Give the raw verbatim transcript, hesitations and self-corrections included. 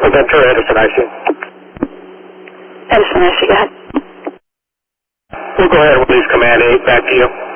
Ventura, Edison, I C. Edison, I C, go ahead. We'll go ahead and release Command eight back to you.